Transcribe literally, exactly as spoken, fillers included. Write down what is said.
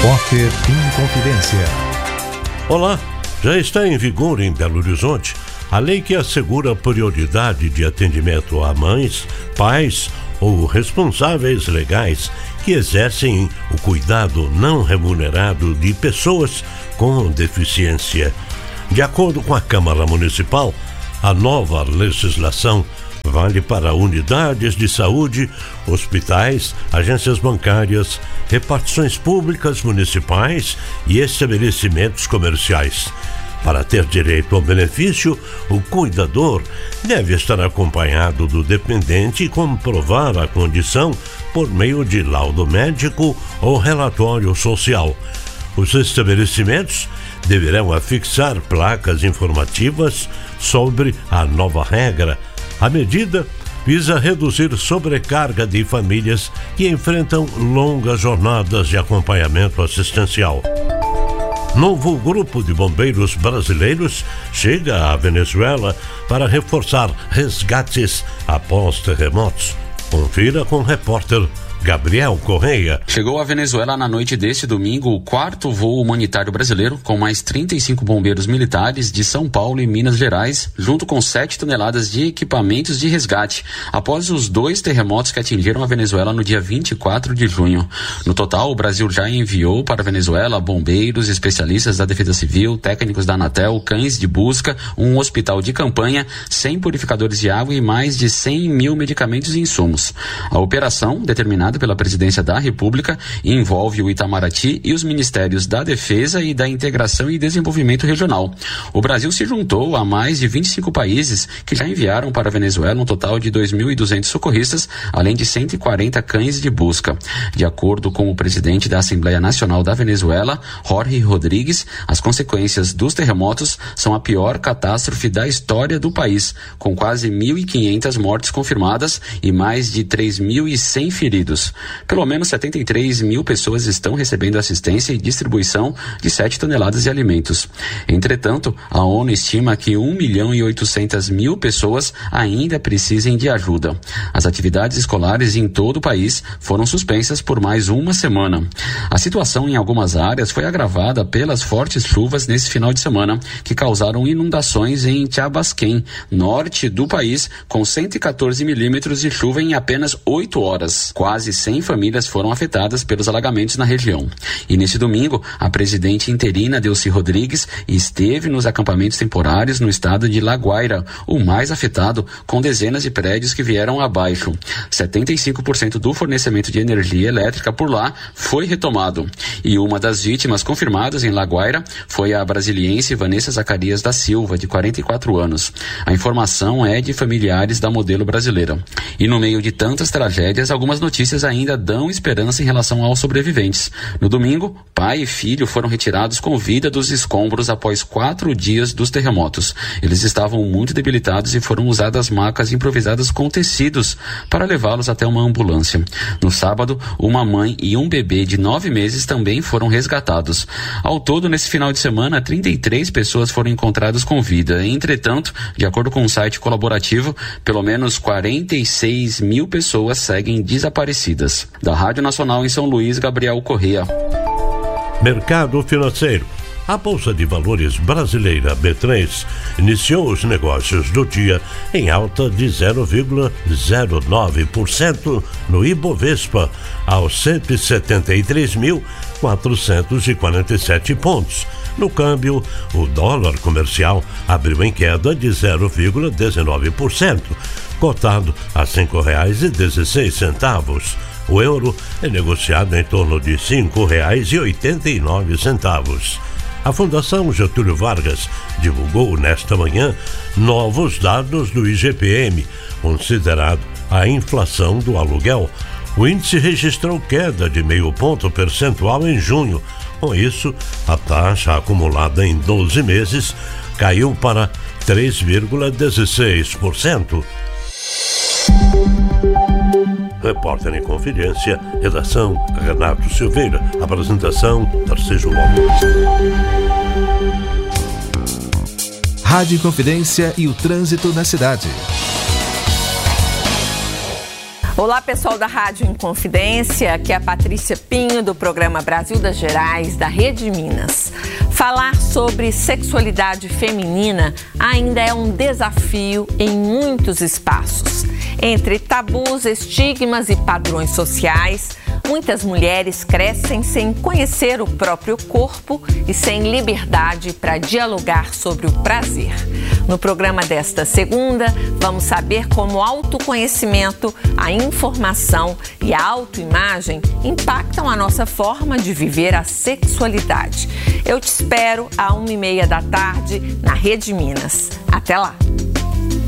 Repórter Inconfidência. Olá, já está em vigor em Belo Horizonte a lei que assegura prioridade de atendimento a mães, pais ou responsáveis legais que exercem o cuidado não remunerado de pessoas com deficiência. De acordo com a Câmara Municipal, a nova legislação vale para unidades de saúde, hospitais, agências bancárias, repartições públicas municipais e estabelecimentos comerciais. Para ter direito ao benefício, o cuidador deve estar acompanhado do dependente e comprovar a condição por meio de laudo médico ou relatório social. Os estabelecimentos deverão afixar placas informativas sobre a nova regra. A medida visa reduzir sobrecarga de famílias que enfrentam longas jornadas de acompanhamento assistencial. Novo grupo de bombeiros brasileiros chega à Venezuela para reforçar resgates após terremotos. Confira com o repórter Gabriel Correia. Chegou à Venezuela na noite deste domingo o quarto voo humanitário brasileiro, com mais trinta e cinco bombeiros militares de São Paulo e Minas Gerais, junto com sete toneladas de equipamentos de resgate, após os dois terremotos que atingiram a Venezuela no dia vinte e quatro de junho. No total, o Brasil já enviou para a Venezuela bombeiros, especialistas da Defesa Civil, técnicos da Anatel, cães de busca, um hospital de campanha, cem purificadores de água e mais de cem mil medicamentos e insumos. A operação, determinada pela Presidência da República, envolve o Itamaraty e os Ministérios da Defesa e da Integração e Desenvolvimento Regional. O Brasil se juntou a mais de vinte e cinco países que já enviaram para a Venezuela um total de dois mil e duzentos socorristas, além de cento e quarenta cães de busca. De acordo com o presidente da Assembleia Nacional da Venezuela, Jorge Rodrigues, as consequências dos terremotos são a pior catástrofe da história do país, com quase mil e quinhentas mortes confirmadas e mais de três mil e cem feridos. Pelo menos setenta e três mil pessoas estão recebendo assistência e distribuição de sete toneladas de alimentos. Entretanto, a ONU estima que um milhão e oitocentas mil pessoas ainda precisem de ajuda. As atividades escolares em todo o país foram suspensas por mais uma semana. A situação em algumas áreas foi agravada pelas fortes chuvas nesse final de semana, que causaram inundações em Chabasquém, norte do país, com cento e quatorze milímetros de chuva em apenas oito horas. Quase cem famílias foram afetadas pelos alagamentos na região. E nesse domingo, a presidente interina Delcy Rodrigues esteve nos acampamentos temporários no estado de La Guaira, o mais afetado, com dezenas de prédios que vieram abaixo. setenta e cinco por cento do fornecimento de energia elétrica por lá foi retomado. E uma das vítimas confirmadas em La Guaira foi a brasiliense Vanessa Zacarias da Silva, de quarenta e quatro anos. A informação é de familiares da modelo brasileira. E no meio de tantas tragédias, algumas notícias ainda dão esperança em relação aos sobreviventes. No domingo, pai e filho foram retirados com vida dos escombros após quatro dias dos terremotos. Eles estavam muito debilitados e foram usadas macas improvisadas com tecidos para levá-los até uma ambulância. No sábado, uma mãe e um bebê de nove meses também foram resgatados. Ao todo, nesse final de semana, trinta e três pessoas foram encontradas com vida. Entretanto, de acordo com um site colaborativo, pelo menos quarenta e seis mil pessoas seguem desaparecidas. Da Rádio Nacional em São Luís, Gabriel Correia. Mercado financeiro. A Bolsa de Valores brasileira B três iniciou os negócios do dia em alta de zero vírgula zero nove por cento no Ibovespa, aos cento e setenta e três mil quatrocentos e quarenta e sete pontos. No câmbio, o dólar comercial abriu em queda de zero vírgula dezenove por cento, cotado a cinco reais e dezesseis centavos. O euro é negociado em torno de cinco reais e oitenta e nove centavos. A Fundação Getúlio Vargas divulgou nesta manhã novos dados do I G P M, considerado a inflação do aluguel. O índice registrou queda de meio ponto percentual em junho. Com isso, a taxa acumulada em doze meses caiu para três vírgula dezesseis por cento. Repórter em Confidência, redação Renato Silveira, apresentação Tarcísio Lopes. Rádio Confidência e o trânsito na cidade. Olá, pessoal da Rádio Inconfidência, aqui é a Patrícia Pinho do programa Brasil das Gerais, da Rede Minas. Falar sobre sexualidade feminina ainda é um desafio em muitos espaços. Entre tabus, estigmas e padrões sociais, muitas mulheres crescem sem conhecer o próprio corpo e sem liberdade para dialogar sobre o prazer. No programa desta segunda, vamos saber como o autoconhecimento, a informação e a autoimagem impactam a nossa forma de viver a sexualidade. Eu te espero às uma e meia da tarde na Rede Minas. Até lá!